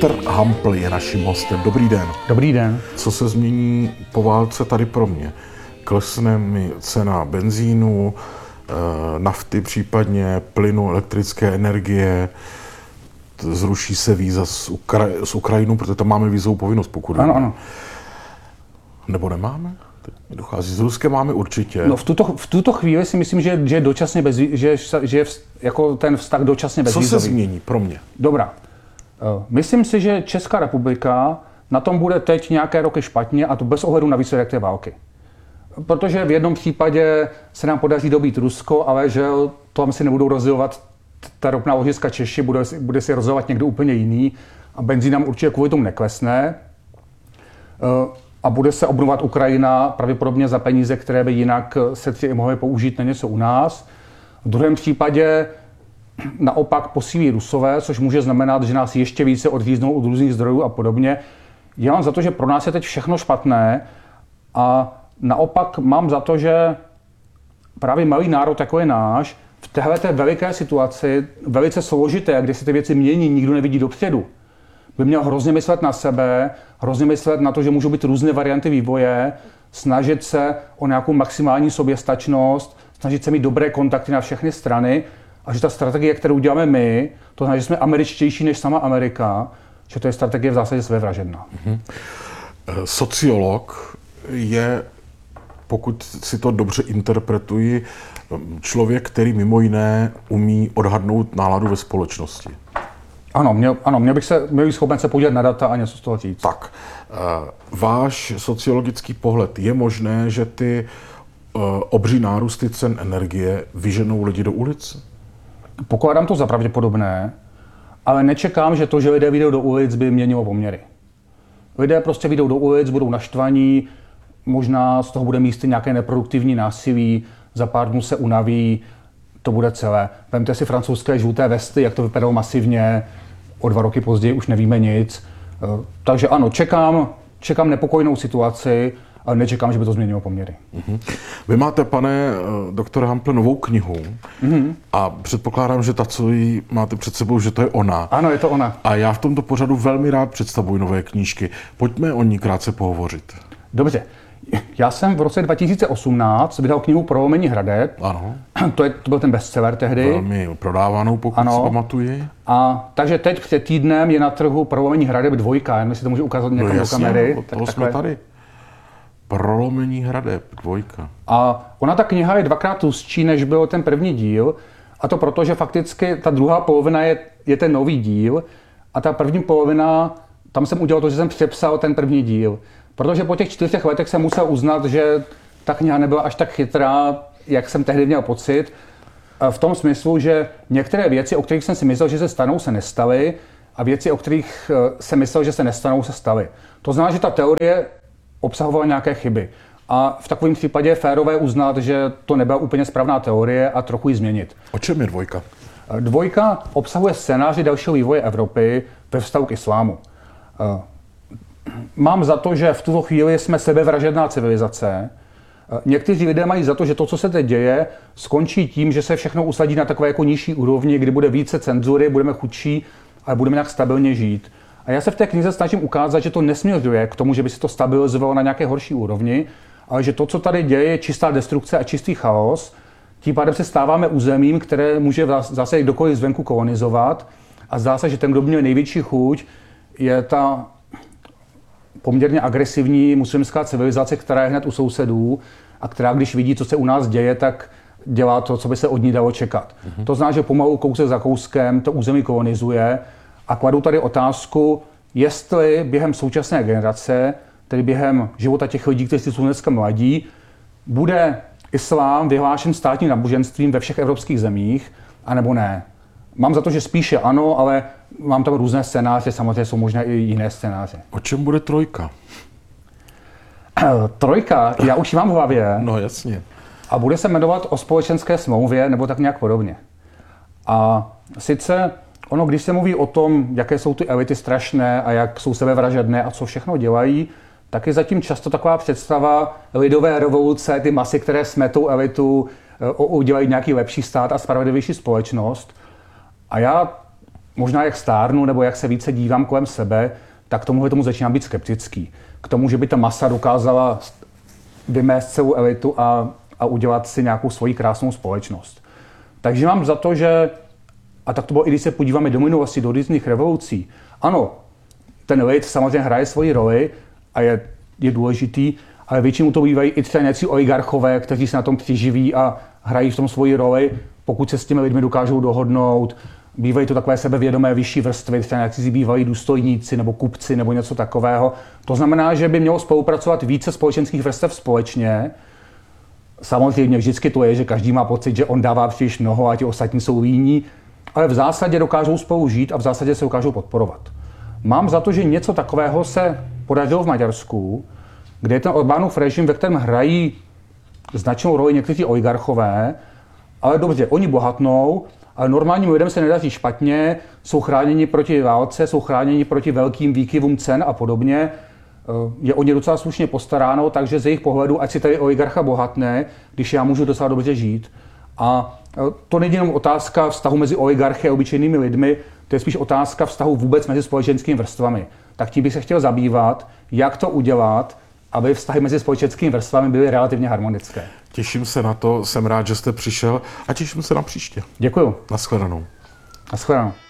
Petr Hampl je naším hostem. Dobrý den. Dobrý den. Co se změní po válce tady pro mě? Klesne mi cena benzínu, nafty případně, plynu, elektrické energie, zruší se víza z Ukrajinu, protože tam máme vízovou povinnost, pokud Ano. Nebo nemáme? Dochází. Z Ruskem máme určitě. No v tuto chvíli si myslím, že je dočasně že je jako ten vztah dočasně bezvízový. Co se změní pro mě? Dobrá. Myslím si, že Česká republika na tom bude teď nějaké roky špatně, a to bez ohledu na výsledek té války. Protože v jednom případě se nám podaří dobít Rusko, ale že tam si nebudou rozdělovat ta ropná ložiska Češi, bude si rozdělovat někdo úplně jiný a benzín nám určitě kvůli tomu neklesne. A bude se obnovovat Ukrajina pravděpodobně za peníze, které by jinak se mohly použít na něco u nás. V druhém případě naopak posílí Rusové, což může znamenat, že nás ještě více odříznou od různých zdrojů a podobně. Já mám za to, že pro nás je teď všechno špatné a naopak mám za to, že právě malý národ, jako je náš, v téhleté veliké situaci, velice složité, kdy se ty věci mění, nikdo nevidí dopředu, by měl hrozně myslet na sebe, hrozně myslet na to, že můžou být různé varianty vývoje, snažit se o nějakou maximální soběstačnost, snažit se mít dobré kontakty na všechny strany a že ta strategie, kterou děláme my, to znamená, že jsme američtější než sama Amerika, že to je strategie v zásadě svévražedná. Sociolog je, pokud si to dobře interpretuji, člověk, který mimo jiné umí odhadnout náladu ve společnosti. Ano, měl bych schopen se podívat na data a něco z toho říct. Tak, váš sociologický pohled, je možné, že ty obří nárůsty cen energie vyženou lidi do ulic? Pokládám to za pravděpodobné, ale nečekám, že to, že lidé vyjdou do ulic, by měnilo poměry. Lidé prostě vyjdou do ulic, budou naštvaní, možná z toho bude místy nějaké neproduktivní násilí, za pár dnů se unaví, to bude celé. Vemte si francouzské žluté vesty, jak to vypadalo masivně, o 2 roky později už nevíme nic. Takže ano, čekám nepokojnou situaci, ale nečekám, že by to změnilo poměry. Vy máte, pane doktore Hample, novou knihu a předpokládám, že ta, co ji máte před sebou, že to je ona. Ano, je to ona. A já v tomto pořadu velmi rád představuji nové knížky. Pojďme o ní krátce pohovořit. Dobře. Já jsem v roce 2018 vydal knihu Prolomení hradeb. Ano. To byl ten bestseller tehdy. Velmi prodávanou, pokud si pamatuji. A takže teď před týdnem je na trhu Prolomení hradeb 2, jen si to můžu ukázat někam do kamery. No jasně, jsme tady. Prolomení hradeb 2. A ona, ta kniha, je 2krát tlustší, než byl ten první díl. A to proto, že fakticky ta druhá polovina je ten nový díl a ta první polovina, tam jsem udělal to, že jsem přepsal ten první díl. Protože po těch 4 letech jsem musel uznat, že ta kniha nebyla až tak chytrá, jak jsem tehdy měl pocit. V tom smyslu, že některé věci, o kterých jsem si myslel, že se stanou, se nestaly a věci, o kterých jsem myslel, že se nestanou, se staly. To znamená, že ta teorie obsahovala nějaké chyby. A v takovém případě je férové uznat, že to nebyla úplně správná teorie a trochu ji změnit. O čem je 2? 2 obsahuje scénáře dalšího vývoje Evropy ve vztahu k islámu. Mám za to, že v tuto chvíli jsme sebevražedná civilizace. Někteří lidé mají za to, že to, co se teď děje, skončí tím, že se všechno usadí na takové jako nižší úrovni, kdy bude více cenzury, budeme chudší, ale budeme nějak stabilně žít. A já se v té knize snažím ukázat, že to nesměřuje k tomu, že by se to stabilizovalo na nějaké horší úrovni, ale že to, co tady děje, je čistá destrukce a čistý chaos. Tím pádem se stáváme územím, které může zase kdokoliv zvenku kolonizovat. A zdá se, že ten, kdo měl největší chuť, je ta poměrně agresivní muslimská civilizace, která je hned u sousedů a která, když vidí, co se u nás děje, tak dělá to, co by se od ní dalo čekat. To znamená, že pomalu kousek za kouskem to území kolonizuje a kladu tady otázku, jestli během současné generace, tedy během života těch lidí, kteří jsou dneska mladí, bude islám vyhlášen státním náboženstvím ve všech evropských zemích, anebo ne. Mám za to, že spíše ano, ale mám tam různé scénáře, samozřejmě jsou možná i jiné scénáře. O čem bude 3? 3, já už ji mám v hlavě. No jasně. A bude se jmenovat O společenské smlouvě, nebo tak nějak podobně. A sice ono, když se mluví o tom, jaké jsou ty elity strašné a jak jsou sebevražedné a co všechno dělají, tak je zatím často taková představa lidové revoluce, ty masy, které smetou elitu, udělají nějaký lepší stát a spravedlivější společnost. A já možná jak stárnu, nebo jak se více dívám kolem sebe, tak k tomu začínám být skeptický. K tomu, že by ta masa dokázala vymést celou elitu a udělat si nějakou svoji krásnou společnost. Takže mám za to, že, a tak to bylo i když se podíváme do minulosti, do různých revolucí, ano, ten lid samozřejmě hraje svoji roli a je důležitý, ale většinou to bývají i třeba nějací oligarchové, kteří se na tom přiživí a hrají v tom svoji roli, pokud se s těmi lidmi dokážou dohodnout. Bývají to takové sebevědomé vyšší vrstvy, třeba nějaký bývalí důstojníci nebo kupci nebo něco takového. To znamená, že by mělo spolupracovat více společenských vrstev společně. Samozřejmě vždycky to je, že každý má pocit, že on dává příliš mnoho a ti ostatní jsou líní, ale v zásadě dokážou spolu žít a v zásadě se dokážou podporovat. Mám za to, že něco takového se podařilo v Maďarsku, kde je ten Orbánův režim, ve kterém hrají značnou roli někteří oligarchové, ale dobře, oni bohatnou, ale normálním lidem se nedaří špatně, jsou chráněni proti válce, jsou chráněni proti velkým výkyvům cen a podobně. Je o ně docela slušně postaráno, takže z jejich pohledu, ať si tady oligarcha bohatne, když já můžu docela dobře žít. A to není jenom otázka vztahu mezi oligarchy a obyčejnými lidmi, to je spíš otázka vztahu vůbec mezi společenskými vrstvami. Tak tím bych se chtěl zabývat, jak to udělat, aby vztahy mezi společenskými vrstvami byly relativně harmonické. Těším se na to, jsem rád, že jste přišel a těším se na příště. Děkuju. Naschledanou. Naschledanou.